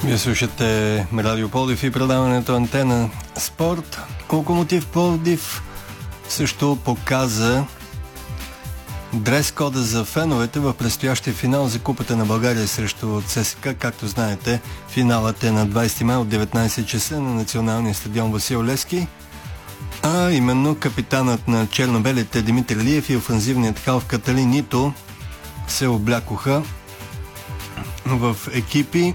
Вие слушате Радио Пловдив и предаването Антена Спорт. Локомотив Пловдив също показа дрес-кода за феновете в предстоящия финал за Купата на България срещу ЦСКА. Както знаете, финалът е на 20 май от 19 часа на националния стадион Васил Левски. А именно капитанът на черно-белите Димитър Илиев и офанзивният халф Каталин Нито се облякоха в екипи.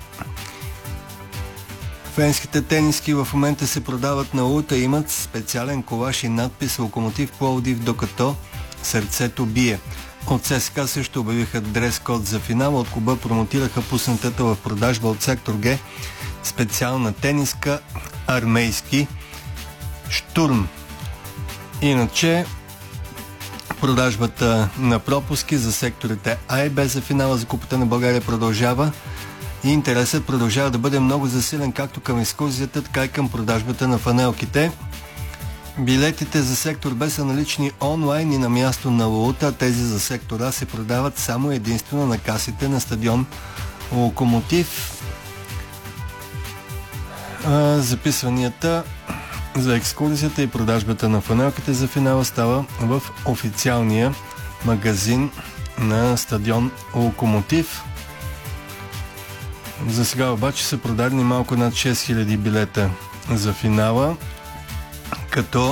Френските тениски в момента се продават на улта и имат специален колаж и надпис Локомотив Пловдив, докато сърцето бие. От ЦСКА също обявиха дрес-код за финала. От клуба промотираха пуснатата в продажба от сектор Г специална тениска армейски штурм. Иначе продажбата на пропуски за секторите А и Б за финала за Купата на България продължава и интересът продължава да бъде много засилен както към екскурзията, така и към продажбата на фанелките. Билетите за сектор Б са налични онлайн и на място на Лулута, а тези за сектор А се продават само единствено на касите на стадион Локомотив. Записванията за екскурзията и продажбата на фанелките за финала става в официалния магазин на стадион Локомотив. За сега обаче са продадени малко над 6000 билета за като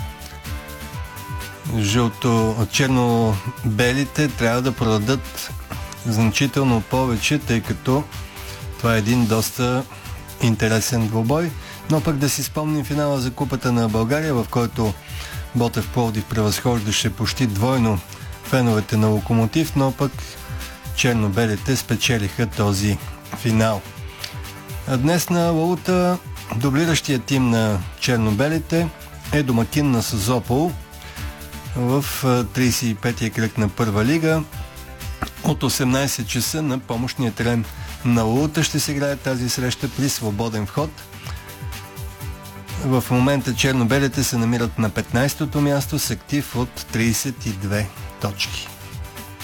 черно-белите трябва да продадат значително повече, тъй като това е един доста интересен двубой. Но пък да си спомним финала за Купата на България, в който Ботев Пловдив превъзхождаше почти двойно феновете на Локомотив, но пък черно-белите спечелиха този финал. А днес на Лаута дублиращия тим на черно-белите е домакин на Созопол в 35-я кръг на първа лига. От 18 часа на помощния терен на Лаута ще се играе тази среща при свободен вход. В момента черно-белите се намират на 15-то място с актив от 32 точки.